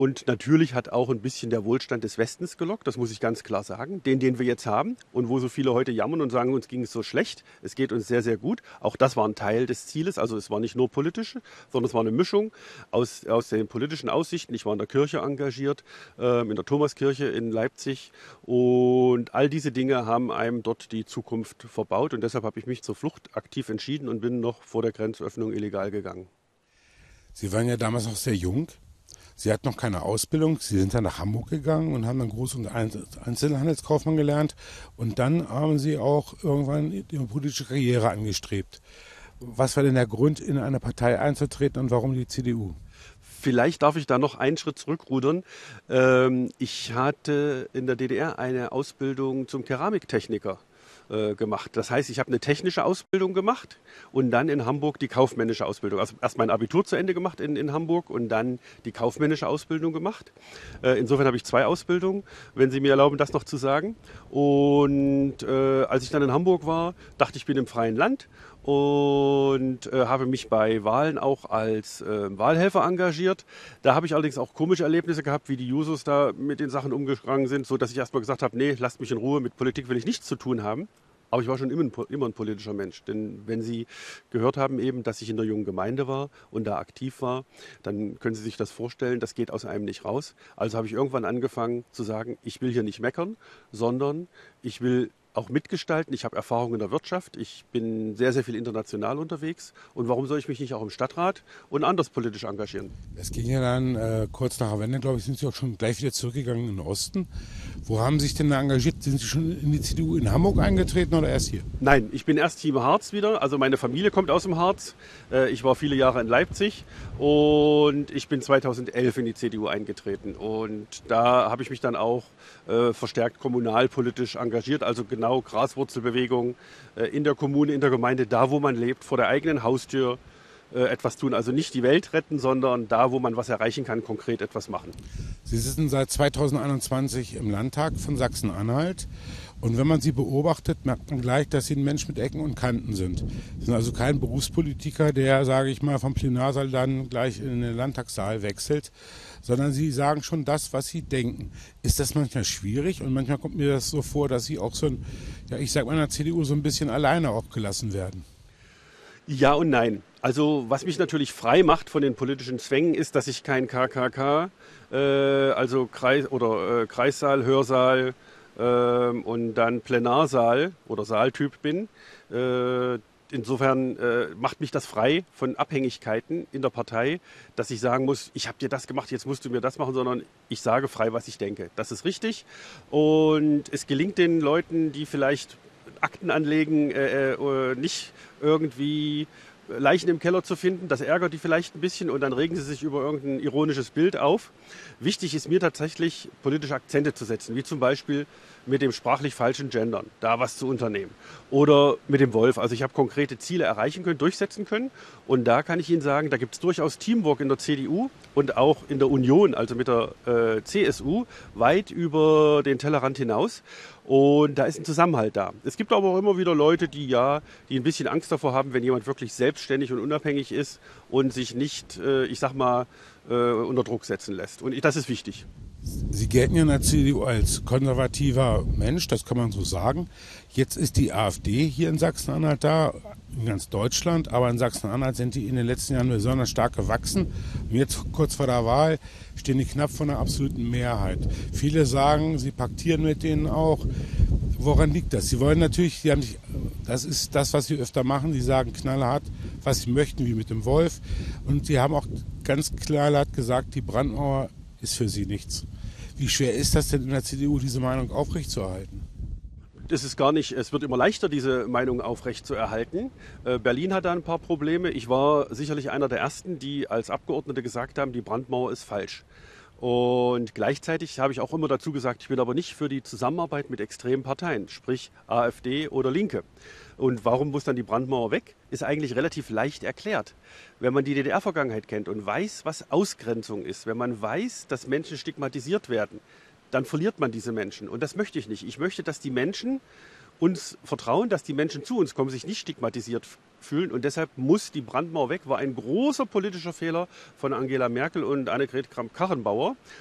Und natürlich hat auch ein bisschen der Wohlstand des Westens gelockt, das muss ich ganz klar sagen, den wir jetzt haben und wo so viele heute jammern und sagen, uns ging es so schlecht, es geht uns sehr, sehr gut. Auch das war ein Teil des Zieles, also es war nicht nur politisch, sondern es war eine Mischung aus den politischen Aussichten. Ich war in der Kirche engagiert, in der Thomaskirche in Leipzig und all diese Dinge haben einem dort die Zukunft verbaut und deshalb habe ich mich zur Flucht aktiv entschieden und bin noch vor der Grenzöffnung illegal gegangen. Sie waren ja damals noch sehr jung. Sie hatten noch keine Ausbildung. Sie sind dann nach Hamburg gegangen und haben dann Groß- und Einzelhandelskaufmann gelernt. Und dann haben Sie auch irgendwann Ihre politische Karriere angestrebt. Was war denn der Grund, in eine Partei einzutreten und warum die CDU? Vielleicht darf ich da noch einen Schritt zurückrudern. Ich hatte in der DDR eine Ausbildung zum Keramiktechniker gemacht. Das heißt, ich habe eine technische Ausbildung gemacht und dann in Hamburg die kaufmännische Ausbildung. Also erst mein Abitur zu Ende gemacht in Hamburg und dann die kaufmännische Ausbildung gemacht. Insofern habe ich 2 Ausbildungen, wenn Sie mir erlauben, das noch zu sagen. Und als ich dann in Hamburg war, dachte ich bin im freien Land und habe mich bei Wahlen auch als Wahlhelfer engagiert. Da habe ich allerdings auch komische Erlebnisse gehabt, wie die Jusos da mit den Sachen umgegangen sind, so dass ich erstmal gesagt habe, nee, lasst mich in Ruhe, mit Politik will ich nichts zu tun haben. Aber ich war schon immer ein politischer Mensch. Denn wenn Sie gehört haben eben, dass ich in der jungen Gemeinde war und da aktiv war, dann können Sie sich das vorstellen, das geht aus einem nicht raus. Also habe ich irgendwann angefangen zu sagen, ich will hier nicht meckern, sondern ich will auch mitgestalten. Ich habe Erfahrung in der Wirtschaft. Ich bin sehr, sehr viel international unterwegs. Und warum soll ich mich nicht auch im Stadtrat und anders politisch engagieren? Es ging ja dann kurz nach der Wende, glaube ich, sind Sie auch schon gleich wieder zurückgegangen in den Osten. Wo haben Sie sich denn da engagiert? Sind Sie schon in die CDU in Hamburg eingetreten oder erst hier? Nein, ich bin erst hier im Harz wieder. Also meine Familie kommt aus dem Harz. Ich war viele Jahre in Leipzig und ich bin 2011 in die CDU eingetreten. Und da habe ich mich dann auch verstärkt kommunalpolitisch engagiert, also genau Graswurzelbewegung in der Kommune, in der Gemeinde, da wo man lebt, vor der eigenen Haustür etwas tun. Also nicht die Welt retten, sondern da, wo man was erreichen kann, konkret etwas machen. Sie sitzen seit 2021 im Landtag von Sachsen-Anhalt. Und wenn man Sie beobachtet, merkt man gleich, dass Sie ein Mensch mit Ecken und Kanten sind. Sie sind also kein Berufspolitiker, der, sage ich mal, vom Plenarsaal dann gleich in den Landtagssaal wechselt, sondern Sie sagen schon das, was Sie denken. Ist das manchmal schwierig? Und manchmal kommt mir das so vor, dass Sie auch so ein, ja, ich sag mal, in der CDU so ein bisschen alleine auch gelassen werden. Ja und nein. Also was mich natürlich frei macht von den politischen Zwängen ist, dass ich kein KKK, also Kreissaal, Hörsaal und dann Plenarsaal oder Saaltyp bin. Insofern macht mich das frei von Abhängigkeiten in der Partei, dass ich sagen muss, ich habe dir das gemacht, jetzt musst du mir das machen, sondern ich sage frei, was ich denke. Das ist richtig und es gelingt den Leuten, die vielleicht Akten anlegen, nicht irgendwie Leichen im Keller zu finden. Das ärgert die vielleicht ein bisschen und dann regen sie sich über irgendein ironisches Bild auf. Wichtig ist mir tatsächlich, politische Akzente zu setzen, wie zum Beispiel mit dem sprachlich falschen Gendern, da was zu unternehmen. Oder mit dem Wolf. Also ich habe konkrete Ziele erreichen können, durchsetzen können. Und da kann ich Ihnen sagen, da gibt es durchaus Teamwork in der CDU und auch in der Union, also mit der CSU, weit über den Tellerrand hinaus. Und da ist ein Zusammenhalt da. Es gibt aber auch immer wieder Leute, die ein bisschen Angst davor haben, wenn jemand wirklich selbstständig und unabhängig ist und sich nicht, unter Druck setzen lässt. Und das ist wichtig. Sie gelten ja in der CDU als konservativer Mensch, das kann man so sagen. Jetzt ist die AfD hier in Sachsen-Anhalt da, in ganz Deutschland, aber in Sachsen-Anhalt sind die in den letzten Jahren besonders stark gewachsen. Und jetzt kurz vor der Wahl stehen die knapp vor einer absoluten Mehrheit. Viele sagen, sie paktieren mit denen auch. Woran liegt das? Sie wollen natürlich, das ist das, was sie öfter machen, sie sagen knallhart, was sie möchten, wie mit dem Wolf. Und sie haben auch ganz knallhart gesagt, die Brandmauer ist für sie nichts. Wie schwer ist das denn in der CDU, diese Meinung aufrechtzuerhalten? Das ist gar nicht, es wird immer leichter, diese Meinung aufrechtzuerhalten. Berlin hat da ein paar Probleme. Ich war sicherlich einer der Ersten, die als Abgeordnete gesagt haben, die Brandmauer ist falsch. Und gleichzeitig habe ich auch immer dazu gesagt, ich bin aber nicht für die Zusammenarbeit mit extremen Parteien, sprich AfD oder Linke. Und warum muss dann die Brandmauer weg? Ist eigentlich relativ leicht erklärt. Wenn man die DDR-Vergangenheit kennt und weiß, was Ausgrenzung ist, wenn man weiß, dass Menschen stigmatisiert werden, dann verliert man diese Menschen. Und das möchte ich nicht. Ich möchte, dass die Menschen uns vertrauen, dass die Menschen zu uns kommen, sich nicht stigmatisiert fühlen. Und deshalb muss die Brandmauer weg. War ein großer politischer Fehler von Angela Merkel und Annegret Kramp-Karrenbauer.